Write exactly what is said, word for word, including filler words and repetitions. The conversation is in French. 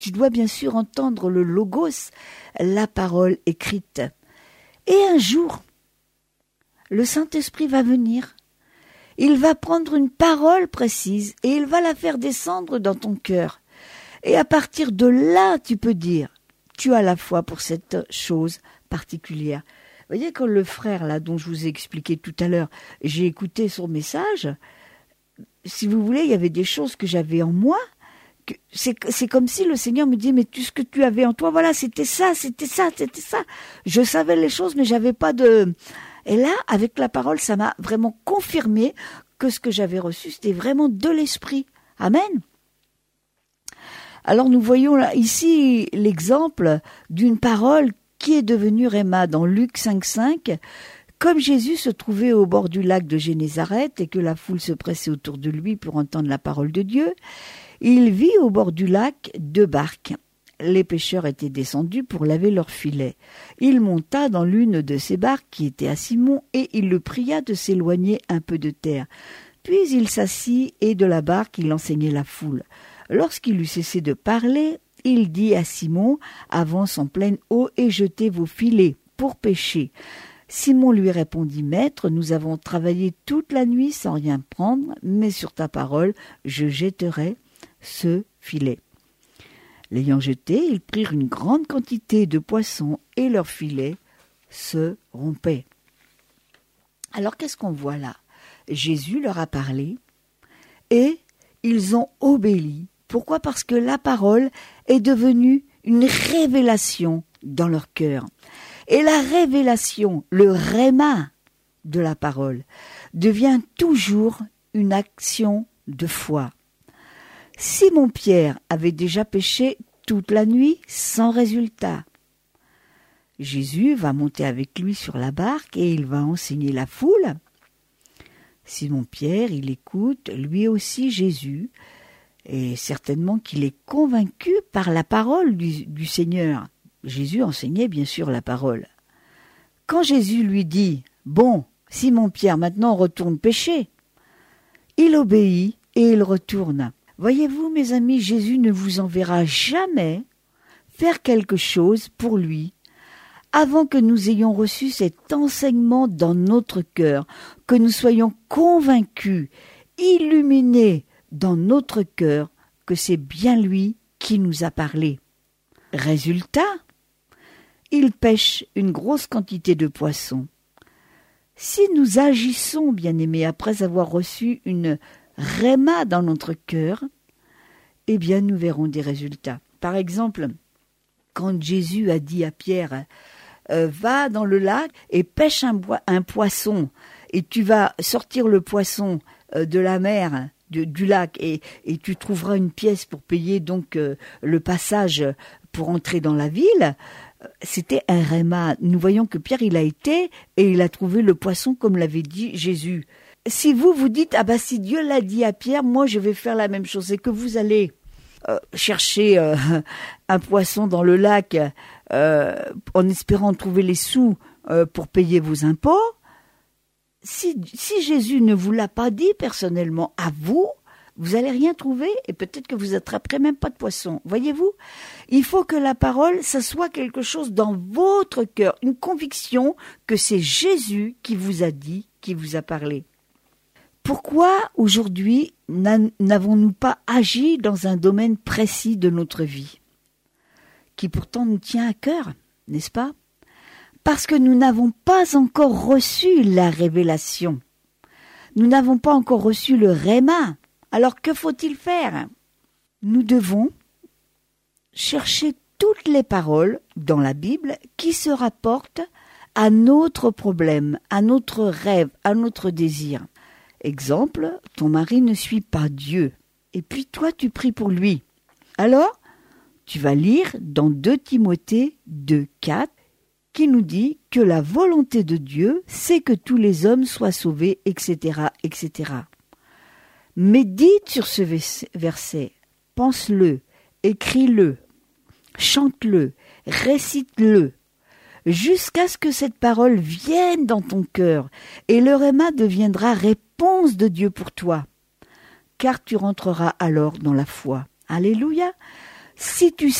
Tu dois bien sûr entendre le logos, la parole écrite. Et un jour, le Saint-Esprit va venir. Il va prendre une parole précise et il va la faire descendre dans ton cœur. Et à partir de là, tu peux dire, tu as la foi pour cette chose particulière. Vous voyez, quand le frère là dont je vous ai expliqué tout à l'heure, j'ai écouté son message, si vous voulez, il y avait des choses que j'avais en moi. Que c'est, c'est comme si le Seigneur me dit, mais tout ce que tu avais en toi, voilà, c'était ça, c'était ça, c'était ça. Je savais les choses, mais j'avais pas de... Et là, avec la parole, ça m'a vraiment confirmé que ce que j'avais reçu, c'était vraiment de l'Esprit. Amen. Alors nous voyons là, ici l'exemple d'une parole qui est devenue Rhéma dans Luc cinq cinq. Comme Jésus se trouvait au bord du lac de Génézareth et que la foule se pressait autour de lui pour entendre la parole de Dieu, il vit au bord du lac deux barques. Les pêcheurs étaient descendus pour laver leurs filets. Il monta dans l'une de ces barques qui était à Simon et il le pria de s'éloigner un peu de terre. Puis il s'assit et de la barque il enseignait la foule. Lorsqu'il eut cessé de parler, il dit à Simon, avance en pleine eau et jetez vos filets pour pêcher. Simon lui répondit, Maître, nous avons travaillé toute la nuit sans rien prendre, mais sur ta parole, je jetterai ce filet. L'ayant jeté, ils prirent une grande quantité de poissons et leur filet se rompait. Alors qu'est-ce qu'on voit là? Jésus leur a parlé et ils ont obéi. Pourquoi? Parce que la parole est devenue une révélation dans leur cœur. Et la révélation, le rhéma de la parole, devient toujours une action de foi. Simon-Pierre avait déjà péché toute la nuit sans résultat. Jésus va monter avec lui sur la barque et il va enseigner la foule. Simon-Pierre, il écoute lui aussi Jésus et certainement qu'il est convaincu par la parole du, du Seigneur. Jésus enseignait bien sûr la parole. Quand Jésus lui dit « Bon, Simon-Pierre, maintenant retourne pêcher », il obéit et il retourne. Voyez-vous, mes amis, Jésus ne vous enverra jamais faire quelque chose pour lui avant que nous ayons reçu cet enseignement dans notre cœur, que nous soyons convaincus, illuminés dans notre cœur, que c'est bien lui qui nous a parlé. Résultat, il pêche une grosse quantité de poissons. Si nous agissons, bien-aimés, après avoir reçu une rhéma dans notre cœur, eh bien nous verrons des résultats. Par exemple, quand Jésus a dit à Pierre euh, « Va dans le lac et pêche un, boi- un poisson et tu vas sortir le poisson euh, de la mer, de, du lac et, et tu trouveras une pièce pour payer donc euh, le passage pour entrer dans la ville », c'était un rhéma. Nous voyons que Pierre, il a été et il a trouvé le poisson comme l'avait dit Jésus. Si vous vous dites, ah bah si Dieu l'a dit à Pierre, moi je vais faire la même chose, et que vous allez euh, chercher euh, un poisson dans le lac euh, en espérant trouver les sous euh, pour payer vos impôts, si, si Jésus ne vous l'a pas dit personnellement à vous, vous allez rien trouver et peut-être que vous attraperez même pas de poisson. Voyez-vous, il faut que la parole, ça soit quelque chose dans votre cœur, une conviction que c'est Jésus qui vous a dit, qui vous a parlé. Pourquoi aujourd'hui n'avons-nous pas agi dans un domaine précis de notre vie, qui pourtant nous tient à cœur, n'est-ce pas? Parce que nous n'avons pas encore reçu la révélation. Nous n'avons pas encore reçu le rhéma. Alors que faut-il faire? Nous devons chercher toutes les paroles dans la Bible qui se rapportent à notre problème, à notre rêve, à notre désir. Exemple, ton mari ne suit pas Dieu, et puis toi tu pries pour lui. Alors, tu vas lire dans deux Timothée deux quatre, qui nous dit que la volonté de Dieu, c'est que tous les hommes soient sauvés, et cetera, et cetera. Médite sur ce verset, pense-le, écris-le, chante-le, récite-le, jusqu'à ce que cette parole vienne dans ton cœur, et le rhéma deviendra réponse de Dieu pour toi, car tu rentreras alors dans la foi. Alléluia! si tu